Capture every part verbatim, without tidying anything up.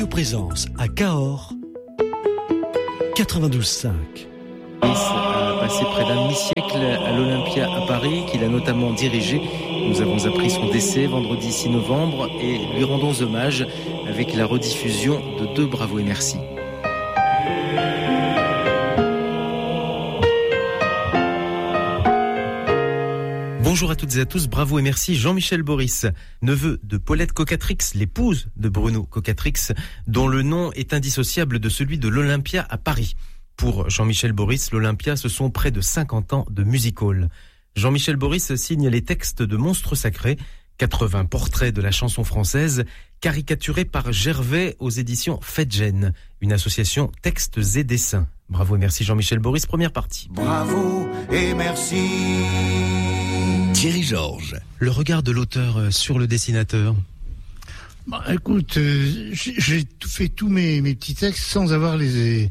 Radio Présence à Cahors, quatre-vingt-douze cinq. A passé près d'un demi-siècle à l'Olympia à Paris, qu'il a notamment dirigé. Nous avons appris son décès vendredi six novembre et lui rendons hommage avec la rediffusion de deux Bravo et merci. Bonjour à toutes et à tous, bravo et merci. Jean-Michel Boris, neveu de Paulette Cocatrix, l'épouse de Bruno Cocatrix, dont le nom est indissociable de celui de l'Olympia à Paris. Pour Jean-Michel Boris, l'Olympia, ce sont près de cinquante ans de music-hall. Jean-Michel Boris signe les textes de Monstres Sacrés, quatre-vingts portraits de la chanson française, caricaturés par Gervais aux éditions Fedgen, une association textes et dessins. Bravo et merci Jean-Michel Boris, première partie. Bravo et merci. Thierry Georges. Le regard de l'auteur sur le dessinateur. Bah, écoute, euh, j'ai, j'ai fait tous mes, mes petits textes sans avoir les,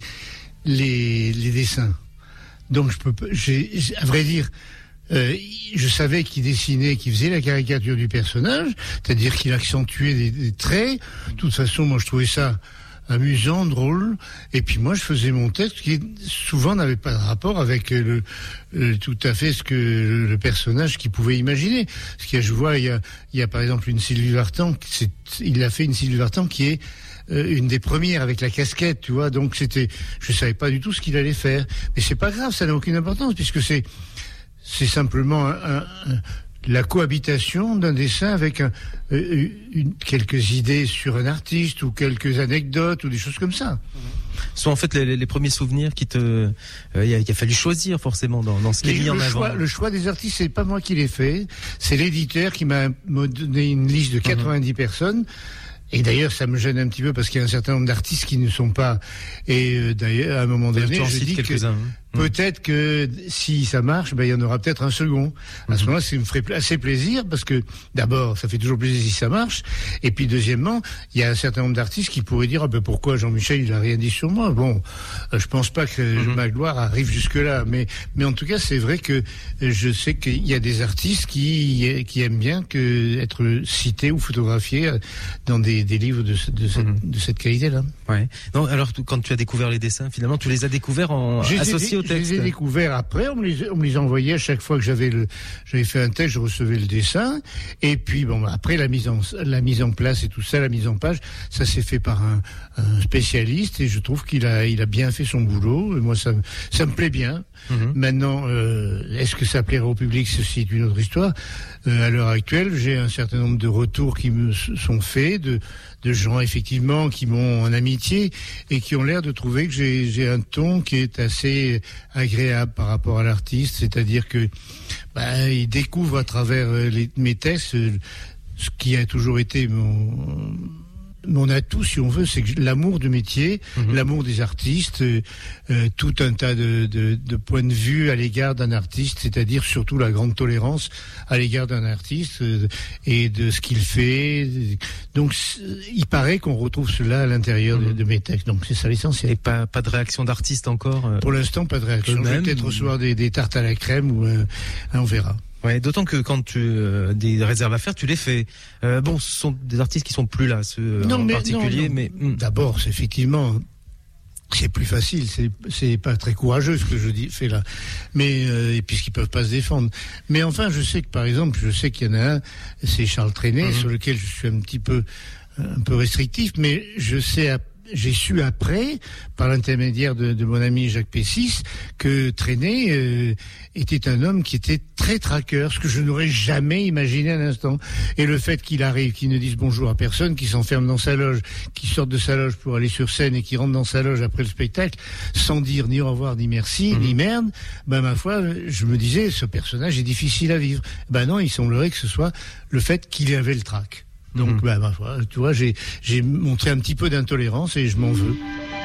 les, les dessins. Donc, je peux pas, j'ai, à vrai dire, euh, je savais qu'il dessinait, qu'il faisait la caricature du personnage, c'est-à-dire qu'il accentuait des, des traits. De toute façon, moi, je trouvais ça amusant, drôle, et puis moi je faisais mon texte qui souvent n'avait pas de rapport avec le, le tout à fait ce que le, le personnage qu'il pouvait imaginer. Parce que je vois, il y a, il y a par exemple une Sylvie Vartan, c'est, il a fait une Sylvie Vartan qui est euh, une des premières avec la casquette, tu vois. Donc c'était, je savais pas du tout ce qu'il allait faire, mais c'est pas grave, ça n'a aucune importance puisque c'est, c'est simplement un, un, un la cohabitation d'un dessin avec un, euh, une, quelques idées sur un artiste ou quelques anecdotes ou des choses comme ça. Ce sont en fait les, les premiers souvenirs qui te... Il euh, a, a fallu choisir forcément dans, dans ce qui est mis en avant. Choix, le choix des artistes, c'est pas moi qui l'ai fait, c'est l'éditeur qui m'a donné une liste de quatre-vingt-dix mmh. personnes. Et d'ailleurs, ça me gêne un petit peu parce qu'il y a un certain nombre d'artistes qui ne sont pas. Et euh, d'ailleurs, à un moment donné, je dis que hein. peut-être que si ça marche, ben il y en aura peut-être un second. À mm-hmm. ce moment-là, ça me ferait assez plaisir parce que d'abord, ça fait toujours plaisir si ça marche. Et puis deuxièmement, il y a un certain nombre d'artistes qui pourraient dire ah ben pourquoi Jean-Michel il a rien dit sur moi. Bon, euh, je pense pas que mm-hmm. ma gloire arrive jusque là, mais mais en tout cas, c'est vrai que je sais qu'il y a des artistes qui qui aiment bien que être cités ou photographiés dans des des livres de, de, cette, mmh. de cette qualité-là. Ouais. Non, alors quand tu as découvert les dessins, finalement, tu les as découverts en associés au texte. Je les ai découverts après. On me les, on me les envoyait à chaque fois que j'avais le, j'avais fait un texte, je recevais le dessin. Et puis bon, après la mise en, la mise en place et tout ça, la mise en page, ça s'est fait par un, un spécialiste et je trouve qu'il a, il a bien fait son boulot. Et moi, ça, ça me plaît bien. Mmh. Maintenant, euh, est-ce que ça plaira au public? Ceci est une autre histoire. Euh, à l'heure actuelle, j'ai un certain nombre de retours qui me sont faits de de gens effectivement qui m'ont en amitié et qui ont l'air de trouver que j'ai j'ai un ton qui est assez agréable par rapport à l'artiste, c'est-à-dire que bah, ils découvrent à travers les, mes textes ce qui a toujours été mon mon atout, si on veut, c'est que l'amour du métier, mmh. l'amour des artistes, euh, euh, tout un tas de, de, de points de vue à l'égard d'un artiste, c'est-à-dire surtout la grande tolérance à l'égard d'un artiste euh, et de ce qu'il fait. Donc, il paraît qu'on retrouve cela à l'intérieur mmh. de, de mes textes. Donc, c'est ça l'essentiel. Et pas, pas de réaction d'artiste encore euh, Pour l'instant, pas de réaction. Je vais peut-être recevoir des, des tartes à la crème ou euh, on verra. Ouais, d'autant que quand tu euh, des réserves à faire, tu les fais. Euh, bon, ce sont des artistes qui sont plus là, ceux non, en mais, particulier, non, non. mais hum. d'abord, c'est effectivement c'est plus facile, c'est c'est pas très courageux ce que je dis fais là, mais euh, et puisqu'ils peuvent pas se défendre. Mais enfin, je sais que par exemple, je sais qu'il y en a un, c'est Charles Trenet, mmh. sur lequel je suis un petit peu un peu restrictif, mais je sais à J'ai su après, par l'intermédiaire de, de mon ami Jacques Pessis, que Trenet euh, était un homme qui était très traqueur, ce que je n'aurais jamais imaginé un instant. Et le fait qu'il arrive, qu'il ne dise bonjour à personne, qu'il s'enferme dans sa loge, qu'il sorte de sa loge pour aller sur scène et qu'il rentre dans sa loge après le spectacle, sans dire ni au revoir, ni merci, mmh. ni merde, ben ma foi, je me disais, ce personnage est difficile à vivre. Ben non, il semblerait que ce soit le fait qu'il avait le trac. Donc, mmh. bah, bah, tu vois, j'ai, j'ai montré un petit peu d'intolérance et je m'en veux.